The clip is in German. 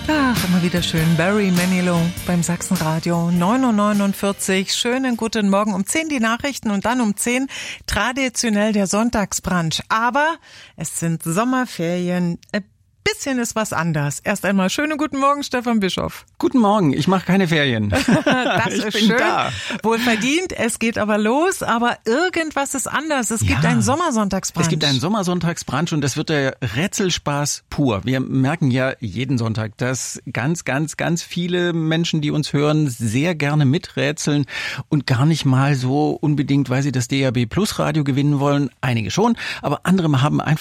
Ach, immer wieder schön. Barry Manilow beim Sachsenradio 9.49 Uhr. Schönen guten Morgen. Um 10 die Nachrichten und dann um 10 traditionell der Sonntagsbrunch. Aber es sind Sommerferien. Bisschen ist was anders. Erst einmal schönen guten Morgen, Stefan Bischof. Guten Morgen, ich mache keine Ferien. Das ich ist bin schön. Da. Wohl verdient, es geht aber los, aber irgendwas ist anders. Es gibt einen Sommersonntagsbrunch. Es gibt einen Sommersonntagsbrunch und das wird der Rätselspaß pur. Wir merken ja jeden Sonntag, dass ganz viele Menschen, die uns hören, sehr gerne miträtseln und gar nicht mal so unbedingt, weil sie das DAB Plus Radio gewinnen wollen. Einige schon, aber andere haben einfach